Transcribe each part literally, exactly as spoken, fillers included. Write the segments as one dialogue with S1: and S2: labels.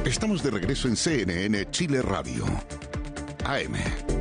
S1: Estamos de regreso en C N N Chile Radio. A M.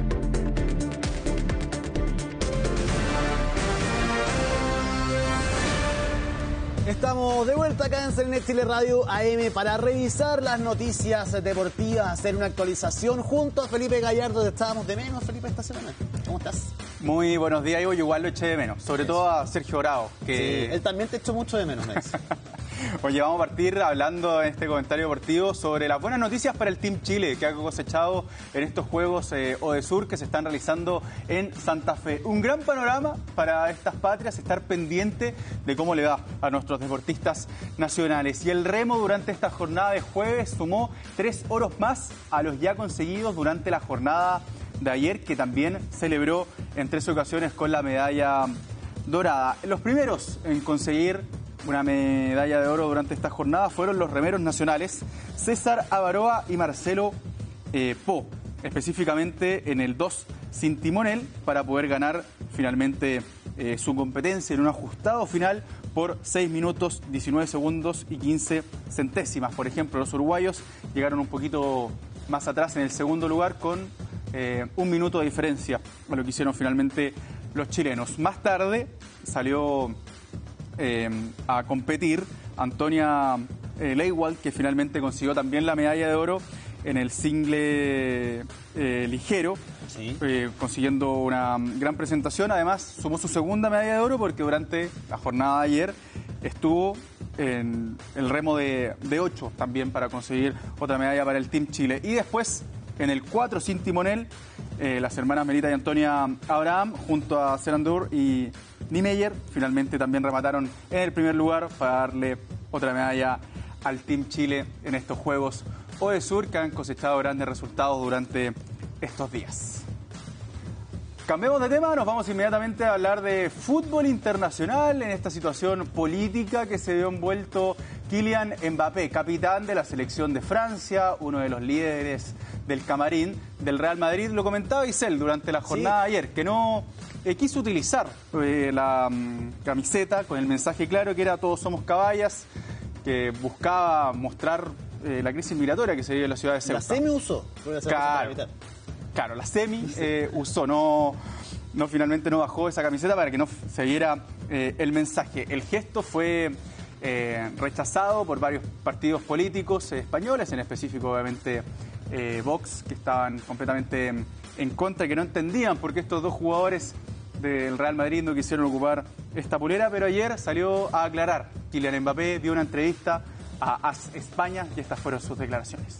S2: Estamos de vuelta acá en C N N Chile Radio A M para revisar las noticias deportivas, hacer una actualización junto a Felipe Gallardo. Te estábamos de menos, Felipe, esta semana. ¿Cómo estás?
S3: Muy buenos días, yo igual lo eché de menos, sobre
S2: Eso.
S3: todo a Sergio Bravo. Que...
S2: Sí, él también te echó mucho de menos, me dice.
S3: Oye, vamos a partir hablando en este comentario deportivo sobre las buenas noticias para el Team Chile, que ha cosechado en estos Juegos eh, ODESUR que se están realizando en Santa Fe. Un gran panorama para estas patrias, estar pendiente de cómo le va a nuestros deportistas nacionales. Y el remo durante esta jornada de jueves sumó tres oros más a los ya conseguidos durante la jornada de ayer, que también celebró en tres ocasiones con la medalla dorada. Los primeros en conseguir una medalla de oro durante esta jornada fueron los remeros nacionales César Avaroa y Marcelo eh, Po, específicamente en el dos sin timonel, para poder ganar finalmente eh, su competencia en un ajustado final por seis minutos, diecinueve segundos y quince centésimas. Por ejemplo, los uruguayos llegaron un poquito más atrás en el segundo lugar con eh, un minuto de diferencia a lo que hicieron finalmente los chilenos. Más tarde salió Eh, a competir Antonia eh, Leiwald, que finalmente consiguió también la medalla de oro en el single eh, ligero,
S2: Sí.
S3: eh, consiguiendo una gran presentación. Además, sumó su segunda medalla de oro porque durante la jornada de ayer estuvo en el remo de, de ocho también para conseguir otra medalla para el Team Chile. Y después, en el cuatro sin timonel, eh, las hermanas Melita y Antonia Abraham, junto a Serandur y Niemeyer, finalmente también remataron en el primer lugar para darle otra medalla al Team Chile en estos Juegos ODESUR, que han cosechado grandes resultados durante estos días. Cambiemos de tema, nos vamos inmediatamente a hablar de fútbol internacional en esta situación política que se vio envuelto Kylian Mbappé, capitán de la selección de Francia, uno de los líderes del camarín del Real Madrid. Lo comentaba Isel durante la jornada sí. de ayer, que no eh, quiso utilizar eh, la um, camiseta con el mensaje claro que era todos somos caballas, que buscaba mostrar eh, la crisis migratoria que se vive en la ciudad de Ceuta.
S2: La semi usó.
S3: Claro, claro, la semi eh, usó, no, no finalmente no bajó esa camiseta para que no se viera eh, el mensaje. El gesto fue eh, rechazado por varios partidos políticos eh, españoles, en específico obviamente eh, Vox, que estaban completamente en contra, que no entendían por qué estos dos jugadores del Real Madrid no quisieron ocupar esta polera, pero ayer salió a aclarar. Kylian Mbappé dio una entrevista a AS España y estas fueron sus declaraciones.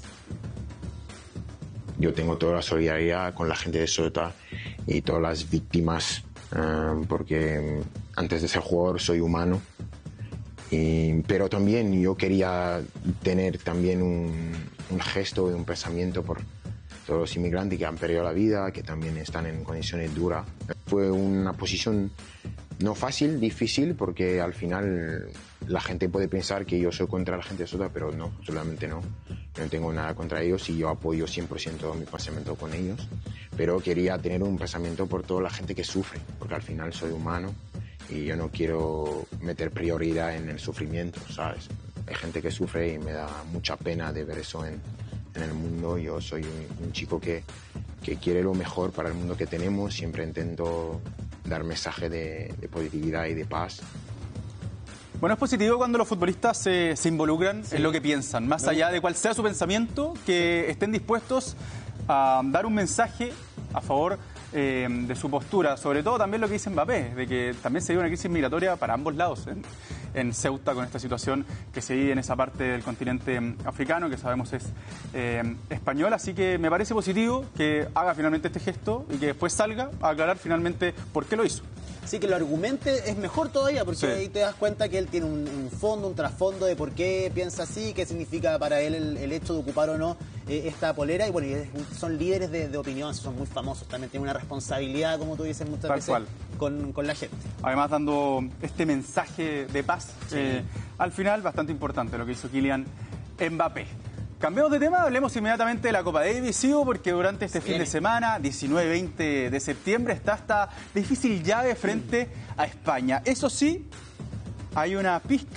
S4: Yo tengo toda la solidaridad con la gente de Ceuta y todas las víctimas, uh, porque antes de ser jugador soy humano, y, pero también yo quería tener también un, un gesto y un pensamiento por todos los inmigrantes que han perdido la vida, que también están en condiciones duras. Fue una posición no fácil, difícil, porque al final la gente puede pensar que yo soy contra la gente de Ceuta, pero no, solamente no. No tengo nada contra ellos y yo apoyo cien por ciento mi pensamiento con ellos, pero quería tener un pensamiento por toda la gente que sufre, porque al final soy humano y yo no quiero meter prioridad en el sufrimiento, ¿sabes? Hay gente que sufre y me da mucha pena de ver eso en, en el mundo. Yo soy un, un chico que, que quiere lo mejor para el mundo que tenemos, siempre intento dar mensaje de, de positividad y de paz.
S3: Bueno, es positivo cuando los futbolistas se, se involucran sí. en lo que piensan, más allá de cuál sea su pensamiento, que estén dispuestos a dar un mensaje a favor eh, de su postura. Sobre todo también lo que dice Mbappé, de que también se vive una crisis migratoria para ambos lados en, en Ceuta, con esta situación que se vive en esa parte del continente africano, que sabemos es eh, español. Así que me parece positivo que haga finalmente este gesto y que después salga a aclarar finalmente por qué lo hizo.
S2: Sí, que lo argumente es mejor todavía, porque
S3: sí.
S2: ahí te das cuenta que él tiene un, un fondo, un trasfondo de por qué piensa así, qué significa para él el, el hecho de ocupar o no eh, esta polera. Y bueno, son líderes de, de opinión, son muy famosos, también tienen una responsabilidad, como tú dices muchas
S3: Tal
S2: veces,
S3: cual.
S2: Con, con la gente.
S3: Además, dando este mensaje de paz, sí. eh, al final bastante importante lo que hizo Kylian Mbappé. Cambiemos de tema, hablemos inmediatamente de la Copa Davis, ¿sí? Porque durante este sí. fin de semana, diecinueve veinte de septiembre, está esta difícil llave frente a España. Eso sí, hay una pizca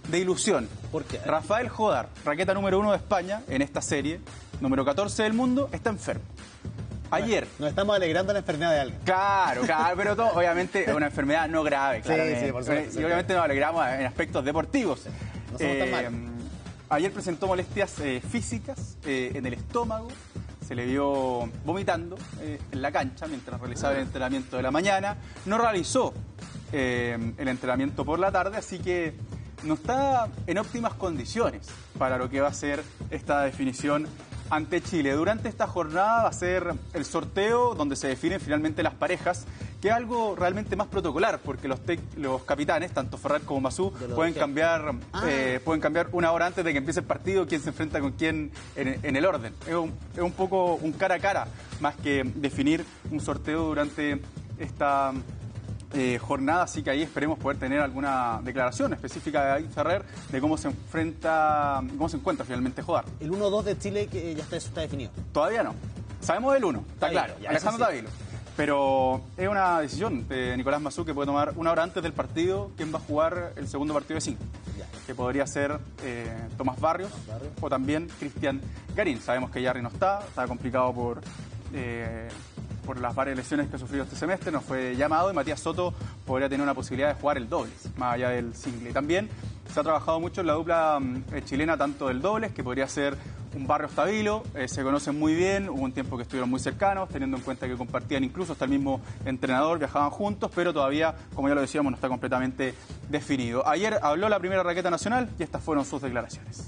S3: de ilusión.
S2: ¿Por qué?
S3: Rafael Jodar, raqueta número uno de España en esta serie, número catorce del mundo, está enfermo. Ayer.
S2: Nos estamos alegrando la enfermedad de alguien.
S3: Claro, claro, pero todo, obviamente es una enfermedad no grave, claramente.
S2: Sí, sí, por supuesto.
S3: Y obviamente nos alegramos en aspectos deportivos.
S2: Sí, no somos tan malos.
S3: Ayer presentó molestias eh, físicas eh, en el estómago. Se le vio vomitando eh, en la cancha mientras realizaba el entrenamiento de la mañana. No realizó eh, el entrenamiento por la tarde, así que no está en óptimas condiciones para lo que va a ser esta definición ante Chile. Durante esta jornada va a ser el sorteo donde se definen finalmente las parejas, que es algo realmente más protocolar, porque los, los capitanes, tanto Ferrer como Masú, pueden cambiar, ah. eh, pueden cambiar una hora antes de que empiece el partido quién se enfrenta con quién en, en el orden. Es un, es un poco un cara a cara, más que definir un sorteo durante esta eh, jornada, así que ahí esperemos poder tener alguna declaración específica de David Ferrer de cómo se enfrenta, cómo se encuentra finalmente Jodar.
S2: El uno dos de Chile que ya está, eso está definido.
S3: Todavía no. Sabemos del uno, está, está claro,
S2: bien, ya,
S3: Alejandro
S2: sí.
S3: Tavilo. Pero es una decisión de Nicolás Masú que puede tomar una hora antes del partido quién va a jugar el segundo partido de cinco. Ya. Que podría ser eh, Tomás Barrios, Tomás Barrios o también Cristian Garín. Sabemos que Yarri no está, está complicado por, eh, por las varias lesiones que ha sufrido este semestre, nos fue llamado y Matías Soto podría tener una posibilidad de jugar el dobles, más allá del single. También se ha trabajado mucho en la dupla eh, chilena, tanto del dobles, que podría ser un Barrios Tavilo, eh, se conocen muy bien, hubo un tiempo que estuvieron muy cercanos, teniendo en cuenta que compartían incluso hasta el mismo entrenador, viajaban juntos, pero todavía, como ya lo decíamos, no está completamente definido. Ayer habló la primera raqueta nacional y estas fueron sus declaraciones.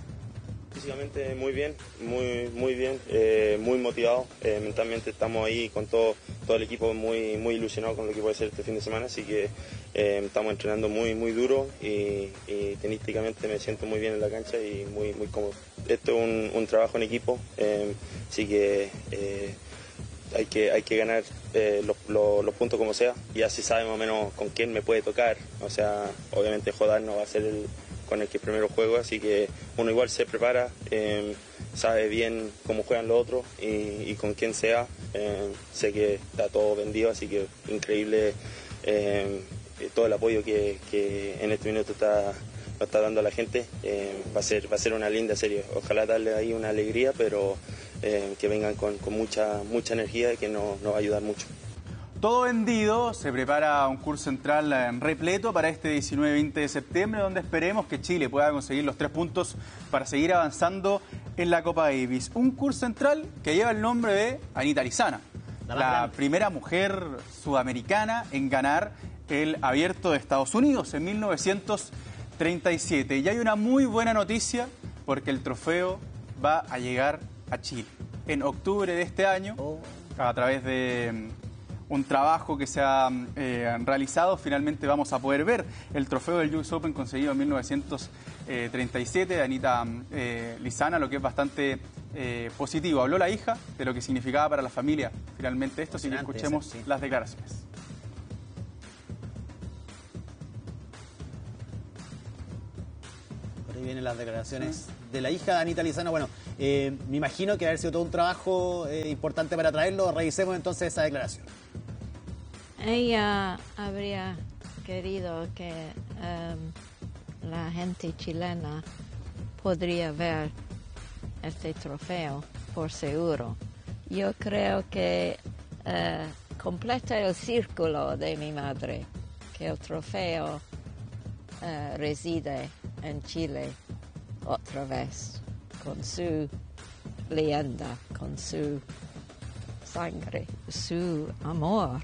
S5: Físicamente muy bien, muy, muy bien, eh, muy motivado, eh, mentalmente estamos ahí con todo, todo el equipo muy, muy ilusionado con lo que puede ser este fin de semana, así que eh, estamos entrenando muy, muy duro y, y tenísticamente me siento muy bien en la cancha y muy, muy cómodo. Esto es un, un trabajo en equipo, eh, así que eh, hay que hay que ganar eh, los, los, los puntos como sea y así sabe más o menos con quién me puede tocar, o sea, obviamente Jodar no va a ser el con el que primero juego, así que uno igual se prepara, eh, sabe bien cómo juegan los otros y, y con quién sea, eh, sé que está todo vendido, así que increíble eh, todo el apoyo que, que en este minuto está, lo está dando la gente, eh, va a ser va a ser una linda serie, ojalá darle ahí una alegría, pero eh, que vengan con, con mucha, mucha energía y que nos, nos va a ayudar mucho.
S3: Todo vendido, se prepara un curso central en repleto para este diecinueve veinte de septiembre, donde esperemos que Chile pueda conseguir los tres puntos para seguir avanzando en la Copa Davis. Un curso central que lleva el nombre de Anita Lizana, la, la primera mujer sudamericana en ganar el Abierto de Estados Unidos en mil novecientos treinta y siete. Y hay una muy buena noticia porque el trofeo va a llegar a Chile en octubre de este año a través de un trabajo que se ha eh, realizado. Finalmente vamos a poder ver el trofeo del U S Open conseguido en mil novecientos treinta y siete de Anita eh, Lizana, lo que es bastante eh, positivo. Habló la hija de lo que significaba para la familia finalmente esto, así que escuchemos ese, sí. las declaraciones.
S2: Por ahí vienen las declaraciones sí. de la hija de Anita Lizana. Bueno, eh, me imagino que haber sido todo un trabajo eh, importante para traerlo. Revisemos entonces esa declaración.
S6: Ella habría querido que um, la gente chilena podría ver este trofeo, por seguro. Yo creo que uh, completa el círculo de mi madre, que el trofeo uh, reside en Chile otra vez, con su leyenda, con su sangre, su amor.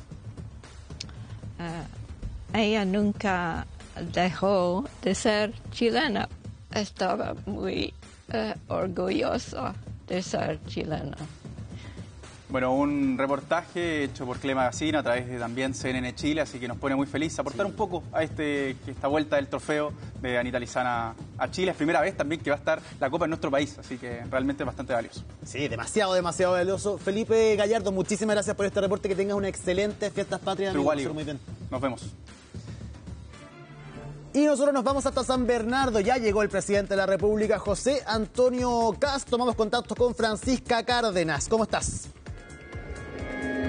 S6: Uh, ella nunca dejó de ser chilena. Estaba muy uh, orgullosa de ser chilena.
S3: Bueno, un reportaje hecho por Cle Magazine a través de también C N N Chile, así que nos pone muy feliz aportar sí. un poco a este esta vuelta del trofeo de Anita Lizana a Chile. Es primera vez también que va a estar la Copa en nuestro país, así que realmente es bastante valioso.
S2: Sí, demasiado, demasiado valioso. Felipe Gallardo, muchísimas gracias por este reporte, que tengas una excelente Fiestas Patrias.
S3: Igual,
S2: muy bien.
S3: Nos vemos.
S2: Y nosotros nos vamos hasta San Bernardo. Ya llegó el presidente de la República, José Antonio Kast. Tomamos contacto con Francisca Cárdenas. ¿Cómo estás?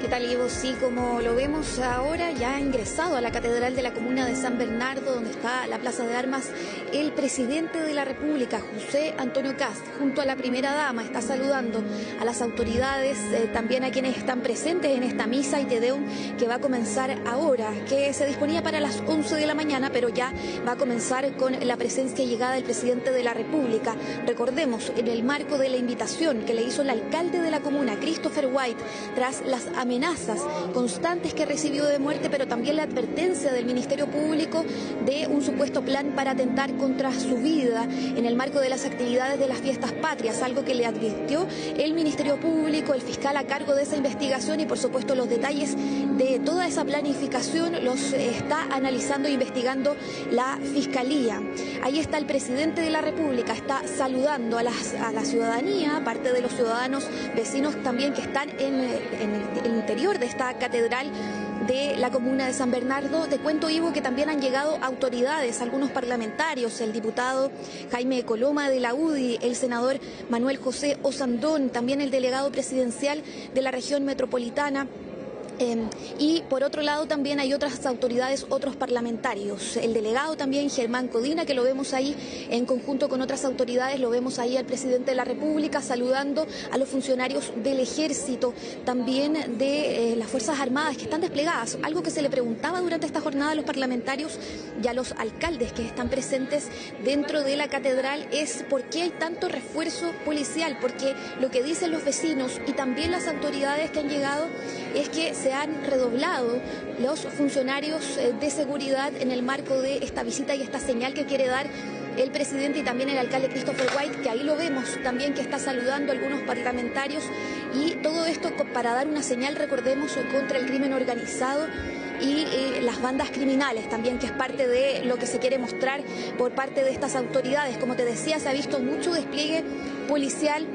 S7: ¿Qué tal, Ivo? Sí, como lo vemos ahora, ya ha ingresado a la Catedral de la Comuna de San Bernardo, donde está la Plaza de Armas, el presidente de la República, José Antonio Kast, junto a la primera dama. Está saludando a las autoridades, eh, también a quienes están presentes en esta misa y Te Deum que va a comenzar ahora, que se disponía para las once de la mañana, pero ya va a comenzar con la presencia y llegada del presidente de la República. Recordemos, en el marco de la invitación que le hizo el alcalde de la comuna, Christopher White, tras las amenazas amenazas constantes que recibió de muerte, pero también la advertencia del Ministerio Público de un supuesto plan para atentar contra su vida en el marco de las actividades de las fiestas patrias, algo que le advirtió el Ministerio Público, el fiscal a cargo de esa investigación, y por supuesto los detalles de toda esa planificación los está analizando e investigando la Fiscalía. Ahí está el presidente de la República, está saludando a, las, a la ciudadanía, parte de los ciudadanos vecinos también que están en, en el interior de esta catedral de la comuna de San Bernardo. Te cuento, Ivo, que también han llegado autoridades, algunos parlamentarios, el diputado Jaime Coloma de la U D I, el senador Manuel José Osandón, también el delegado presidencial de la región metropolitana. Eh, y por otro lado también hay otras autoridades, otros parlamentarios, el delegado también Germán Codina, que lo vemos ahí en conjunto con otras autoridades, lo vemos ahí al presidente de la República saludando a los funcionarios del Ejército, también de eh, las Fuerzas Armadas que están desplegadas. Algo que se le preguntaba durante esta jornada a los parlamentarios y a los alcaldes que están presentes dentro de la catedral es por qué hay tanto refuerzo policial, porque lo que dicen los vecinos y también las autoridades que han llegado es que se han redoblado los funcionarios de seguridad en el marco de esta visita y esta señal que quiere dar el presidente y también el alcalde Christopher White, que ahí lo vemos también que está saludando a algunos parlamentarios, y todo esto para dar una señal, recordemos, contra el crimen organizado y eh, las bandas criminales también, que es parte de lo que se quiere mostrar por parte de estas autoridades. Como te decía, se ha visto mucho despliegue policial,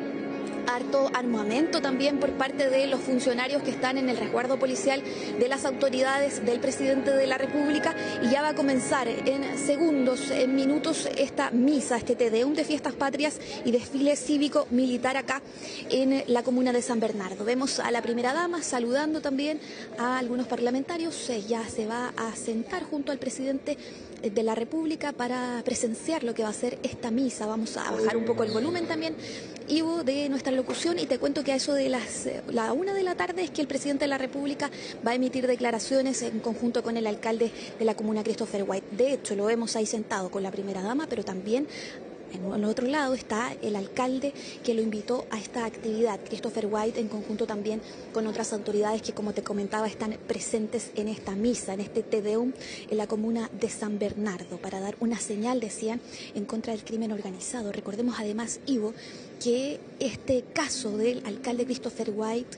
S7: harto armamento también por parte de los funcionarios que están en el resguardo policial de las autoridades del presidente de la República, y ya va a comenzar en segundos, en minutos, esta misa, este Te Deum de Fiestas Patrias y desfile cívico-militar acá en la comuna de San Bernardo. Vemos a la primera dama saludando también a algunos parlamentarios, ya se va a sentar junto al presidente de la República para presenciar lo que va a ser esta misa. Vamos a bajar un poco el volumen también, Ivo, de nuestra locución, y te cuento que a eso de las la una de la tarde es que el presidente de la República va a emitir declaraciones en conjunto con el alcalde de la comuna, Christopher White. De hecho, lo vemos ahí sentado con la primera dama, pero también en el otro lado está el alcalde que lo invitó a esta actividad, Christopher White, en conjunto también con otras autoridades que, como te comentaba, están presentes en esta misa, en este Te Deum en la comuna de San Bernardo, para dar una señal, decían, en contra del crimen organizado. Recordemos además, Ivo, que este caso del alcalde Christopher White,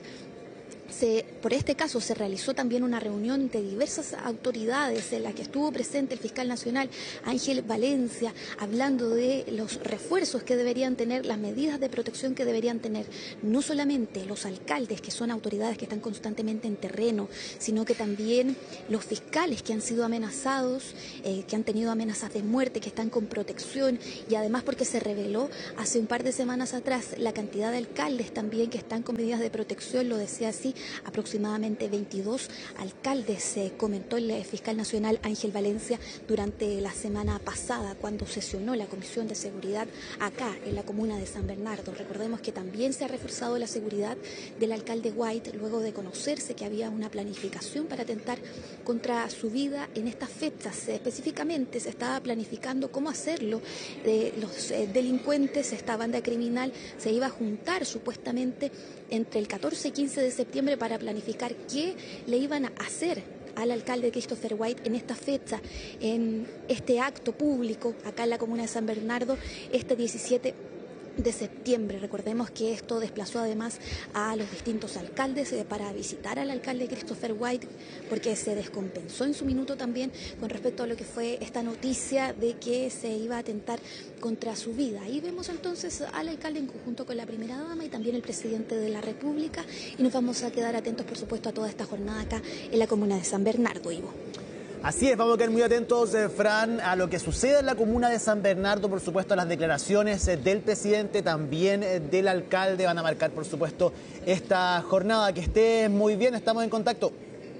S7: Se, por este caso se realizó también una reunión de diversas autoridades en la que estuvo presente el fiscal nacional Ángel Valencia, hablando de los refuerzos que deberían tener, las medidas de protección que deberían tener no solamente los alcaldes, que son autoridades que están constantemente en terreno, sino que también los fiscales que han sido amenazados, eh, que han tenido amenazas de muerte, que están con protección, y además porque se reveló hace un par de semanas atrás la cantidad de alcaldes también que están con medidas de protección, lo decía así, aproximadamente veintidós alcaldes, se eh, comentó el fiscal nacional Ángel Valencia durante la semana pasada cuando sesionó la Comisión de Seguridad acá en la comuna de San Bernardo. Recordemos que también se ha reforzado la seguridad del alcalde White luego de conocerse que había una planificación para atentar contra su vida en estas fechas. Específicamente se estaba planificando cómo hacerlo. Eh, los eh, delincuentes, esta banda criminal, se iba a juntar supuestamente entre el catorce y quince de septiembre para planificar qué le iban a hacer al alcalde Christopher White en esta fecha, en este acto público acá en la comuna de San Bernardo, este diecisiete de septiembre. Recordemos que esto desplazó además a los distintos alcaldes eh, para visitar al alcalde Christopher White, porque se descompensó en su minuto también con respecto a lo que fue esta noticia de que se iba a atentar contra su vida. Ahí vemos entonces al alcalde en conjunto con la primera dama y también el presidente de la República, y nos vamos a quedar atentos, por supuesto, a toda esta jornada acá en la comuna de San Bernardo, Ivo.
S2: Así es, vamos a quedar muy atentos, eh, Fran, a lo que sucede en la comuna de San Bernardo, por supuesto, a las declaraciones eh, del presidente, también eh, del alcalde, van a marcar, por supuesto, esta jornada. Que esté muy bien, estamos en contacto.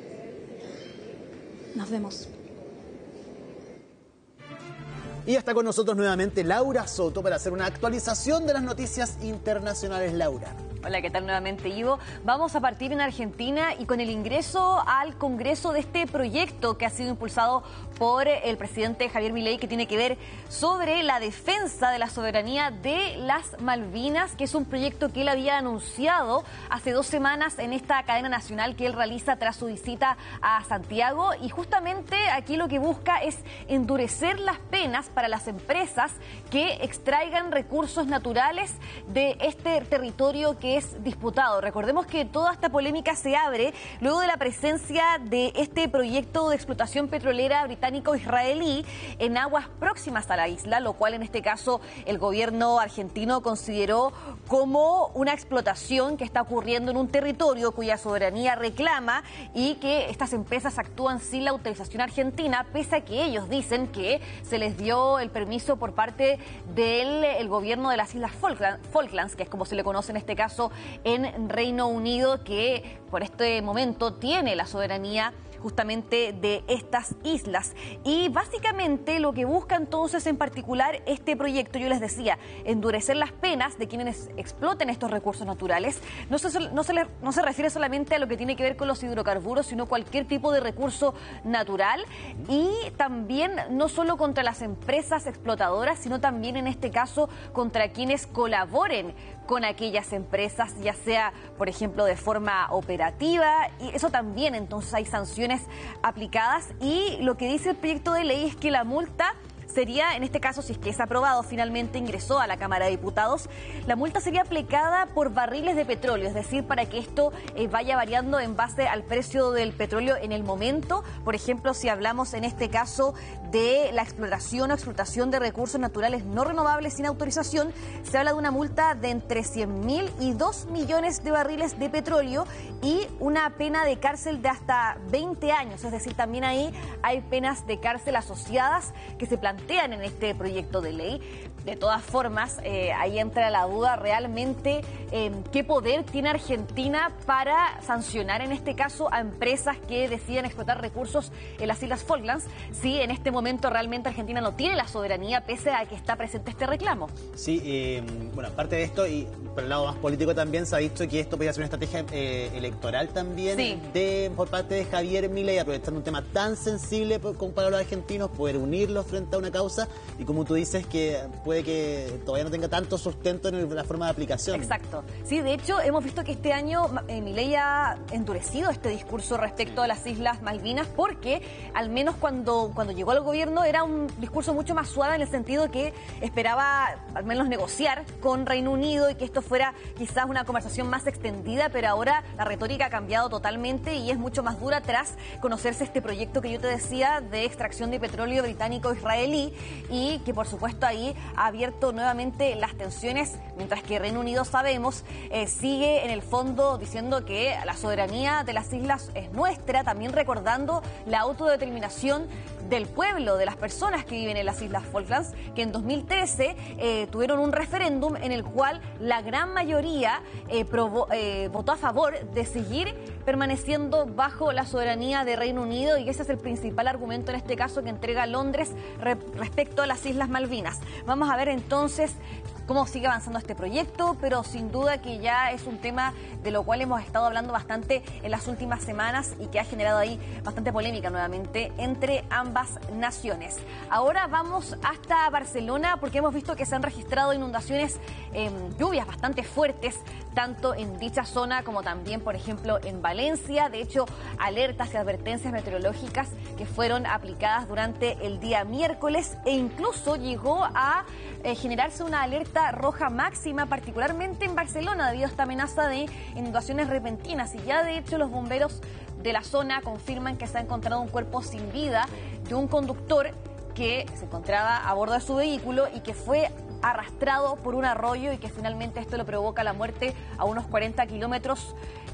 S7: Nos vemos.
S2: Y está con nosotros nuevamente Laura Soto para hacer una actualización de las noticias internacionales. Laura.
S8: Hola, ¿qué tal nuevamente, Ivo? Vamos a partir en Argentina y con el ingreso al Congreso de este proyecto que ha sido impulsado por el presidente Javier Milei, que tiene que ver sobre la defensa de la soberanía de las Malvinas, que es un proyecto que él había anunciado hace dos semanas en esta cadena nacional que él realiza tras su visita a Santiago. Y justamente aquí lo que busca es endurecer las penas para las empresas que extraigan recursos naturales de este territorio que es disputado. Recordemos que toda esta polémica se abre luego de la presencia de este proyecto de explotación petrolera británico-israelí en aguas próximas a la isla, lo cual en este caso el gobierno argentino consideró como una explotación que está ocurriendo en un territorio cuya soberanía reclama y que estas empresas actúan sin la autorización argentina, pese a que ellos dicen que se les dio el permiso por parte del el gobierno de las Islas Falklands, que es como se le conoce en este caso en Reino Unido, que por este momento tiene la soberanía justamente de estas islas. Y básicamente lo que busca entonces en particular este proyecto, yo les decía, endurecer las penas de quienes exploten estos recursos naturales. No se, no, se le, no se refiere solamente a lo que tiene que ver con los hidrocarburos, sino cualquier tipo de recurso natural, y también no solo contra las empresas explotadoras, sino también en este caso contra quienes colaboren con aquellas empresas, ya sea, por ejemplo, de forma operativa, y eso también, entonces hay sanciones aplicadas. Y lo que dice el proyecto de ley es que la multa sería, en este caso, si es que es aprobado, finalmente ingresó a la Cámara de Diputados, la multa sería aplicada por barriles de petróleo, es decir, para que esto eh, vaya variando en base al precio del petróleo en el momento. Por ejemplo, si hablamos en este caso de la exploración o explotación de recursos naturales no renovables sin autorización, se habla de una multa de entre cien mil y dos millones de barriles de petróleo y una pena de cárcel de hasta veinte años, es decir, también ahí hay penas de cárcel asociadas que se plantean en este proyecto de ley. De todas formas, eh, ahí entra la duda realmente eh, qué poder tiene Argentina para sancionar en este caso a empresas que deciden explotar recursos en las Islas Falklands, si en este momento realmente Argentina no tiene la soberanía pese a que está presente este reclamo.
S2: Sí, eh, bueno, aparte de esto y por el lado más político también se ha dicho que esto podría ser una estrategia eh, electoral también
S8: sí.
S2: de por parte de Javier Milei, aprovechando un tema tan sensible para los argentinos, poder unirlos frente a una causa, y como tú dices que puede que todavía no tenga tanto sustento en el, la forma de aplicación.
S8: Exacto. Sí, de hecho hemos visto que este año eh, Milei ha endurecido este discurso respecto a las Islas Malvinas, porque al menos cuando, cuando llegó al gobierno era un discurso mucho más suave, en el sentido que esperaba al menos negociar con Reino Unido y que esto fuera quizás una conversación más extendida, pero ahora la retórica ha cambiado totalmente y es mucho más dura tras conocerse este proyecto que yo te decía de extracción de petróleo británico-israelí, y que por supuesto ahí ha abierto nuevamente las tensiones, mientras que Reino Unido, sabemos, eh, sigue en el fondo diciendo que la soberanía de las islas es nuestra, también recordando la autodeterminación del pueblo, de las personas que viven en las Islas Falklands, que en dos mil trece eh, tuvieron un referéndum en el cual la gran mayoría eh, probó, eh, votó a favor de seguir permaneciendo bajo la soberanía de Reino Unido, y ese es el principal argumento en este caso que entrega Londres re respecto a las Islas Malvinas. Vamos a ver entonces cómo sigue avanzando este proyecto, pero sin duda que ya es un tema de lo cual hemos estado hablando bastante en las últimas semanas y que ha generado ahí bastante polémica nuevamente entre ambas naciones. Ahora vamos hasta Barcelona, porque hemos visto que se han registrado inundaciones, eh, lluvias bastante fuertes, tanto en dicha zona como también, por ejemplo, en Valencia. De hecho, alertas y advertencias meteorológicas que fueron aplicadas durante el día miércoles, e incluso llegó a eh, generarse una alerta roja máxima, particularmente en Barcelona, debido a esta amenaza de inundaciones repentinas. Y ya de hecho los bomberos de la zona confirman que se ha encontrado un cuerpo sin vida de un conductor que se encontraba a bordo de su vehículo y que fue arrastrado por un arroyo, y que finalmente esto le provoca la muerte a unos cuarenta kilómetros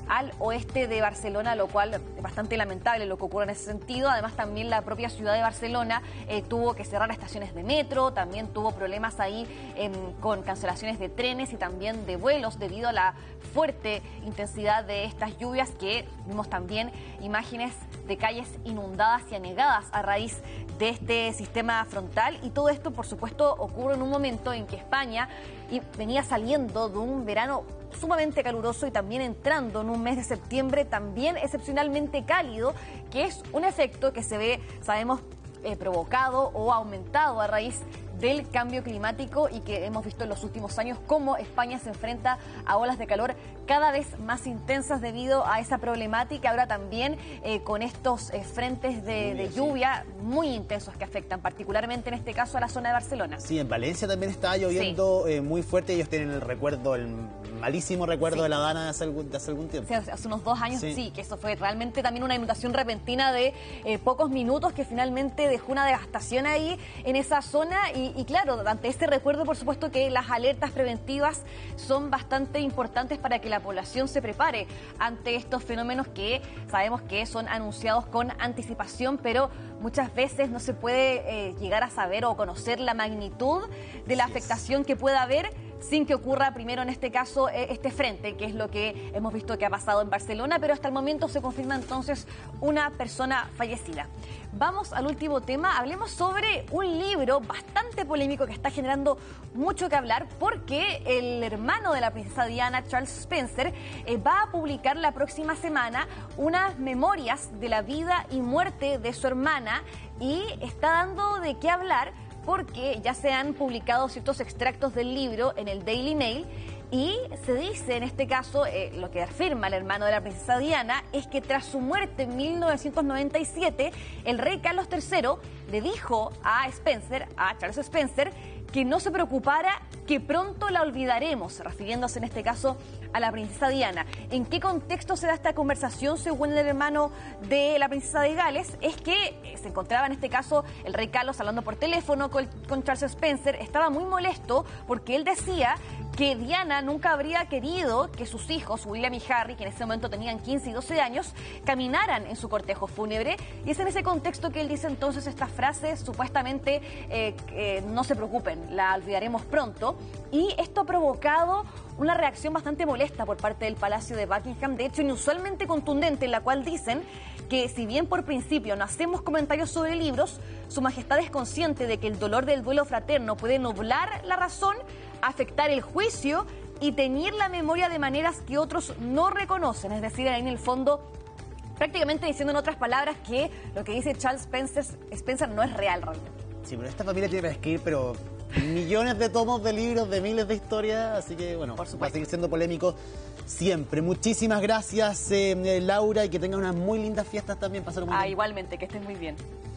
S8: al oeste de Barcelona, lo cual es bastante lamentable lo que ocurre en ese sentido. Además, también la propia ciudad de Barcelona eh, tuvo que cerrar estaciones de metro, también tuvo problemas ahí eh, con cancelaciones de trenes y también de vuelos debido a la fuerte intensidad de estas lluvias, que vimos también imágenes de calles inundadas y anegadas a raíz de este sistema frontal. Y todo esto, por supuesto, ocurre en un momento en que España venía saliendo de un verano sumamente caluroso y también entrando en un mes de septiembre también excepcionalmente cálido, que es un efecto que se ve, sabemos, eh, provocado o aumentado a raíz del cambio climático, y que hemos visto en los últimos años cómo España se enfrenta a olas de calor cada vez más intensas debido a esa problemática. Ahora también eh, con estos eh, frentes de, de lluvia muy intensos que afectan particularmente en este caso a la zona de Barcelona.
S2: Sí, en Valencia también está lloviendo sí. eh, muy fuerte. Ellos tienen el recuerdo, el malísimo recuerdo sí. de la Dana de hace algún, de hace algún tiempo.
S8: Sí, hace unos dos años sí. sí, que eso fue realmente también una inundación repentina de eh, pocos minutos que finalmente dejó una devastación ahí en esa zona. Y, y claro, ante este recuerdo, por supuesto que las alertas preventivas son bastante importantes para que la población se prepare ante estos fenómenos que sabemos que son anunciados con anticipación, pero muchas veces no se puede eh, llegar a saber o conocer la magnitud de la afectación que pueda haber sin que ocurra primero en este caso este frente, que es lo que hemos visto que ha pasado en Barcelona, pero hasta el momento se confirma entonces una persona fallecida. Vamos al último tema, hablemos sobre un libro bastante polémico que está generando mucho que hablar, porque el hermano de la princesa Diana, Charles Spencer, eh, va a publicar la próxima semana unas memorias de la vida y muerte de su hermana, y está dando de qué hablar porque ya se han publicado ciertos extractos del libro en el Daily Mail, y se dice en este caso, eh, lo que afirma el hermano de la princesa Diana, es que tras su muerte en mil novecientos noventa y siete, el rey Carlos tercero le dijo a Spencer, a Charles Spencer, que no se preocupara, que pronto la olvidaremos, refiriéndose en este caso a la princesa Diana. ¿En qué contexto se da esta conversación? Según el hermano de la princesa de Gales, es que se encontraba en este caso el rey Carlos hablando por teléfono con, con Charles Spencer. Estaba muy molesto porque él decía que Diana nunca habría querido que sus hijos, William y Harry, que en ese momento tenían quince y doce años, caminaran en su cortejo fúnebre. Y es en ese contexto que él dice entonces esta frase, supuestamente, eh, eh, no se preocupen, la olvidaremos pronto. Y esto ha provocado una reacción bastante molesta por parte del Palacio de Buckingham, de hecho inusualmente contundente, en la cual dicen que si bien por principio no hacemos comentarios sobre libros, Su Majestad es consciente de que el dolor del duelo fraterno puede nublar la razón, afectar el juicio y teñir la memoria de maneras que otros no reconocen. Es decir, ahí en el fondo, prácticamente diciendo en otras palabras que lo que dice Charles Spencer, Spencer no es real realmente.
S2: Sí, pero esta familia tiene que escribir, pero millones de tomos de libros, de miles de historias, así que bueno, va a seguir siendo polémico siempre. Muchísimas gracias, eh, Laura, y que tengan unas muy lindas fiestas también. Pasaron muy
S8: ah,
S2: bien.
S8: Igualmente, que estén muy bien.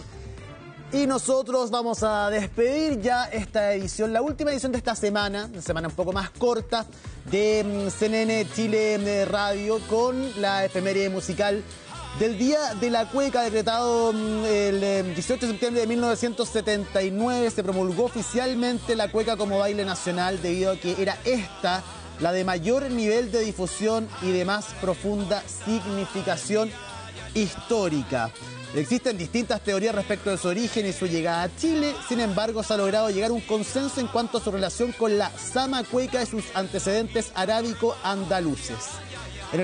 S2: Y nosotros vamos a despedir ya esta edición, la última edición de esta semana, una semana un poco más corta, de C N N Chile Radio, con la efeméride musical del Día de la Cueca, decretado el dieciocho de septiembre de mil novecientos setenta y nueve. Se promulgó oficialmente la cueca como baile nacional debido a que era esta la de mayor nivel de difusión y de más profunda significación histórica. Existen distintas teorías respecto de su origen y su llegada a Chile, sin embargo se ha logrado llegar a un consenso en cuanto a su relación con la sama cueca y sus antecedentes arábico-andaluces.